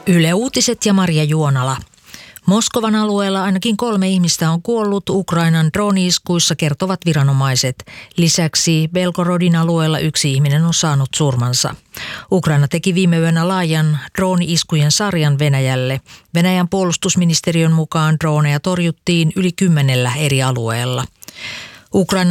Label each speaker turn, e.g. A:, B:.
A: Yle Uutiset ja Maria Juonala. Moskovan alueella ainakin 3 ihmistä on kuollut Ukrainan drooni-iskuissa, kertovat viranomaiset. Lisäksi Belgorodin alueella 1 ihminen on saanut surmansa. Ukraina teki viime yönä laajan drooni-iskujen sarjan Venäjälle. Venäjän puolustusministeriön mukaan droneja torjuttiin yli 10 eri alueella. Ukraina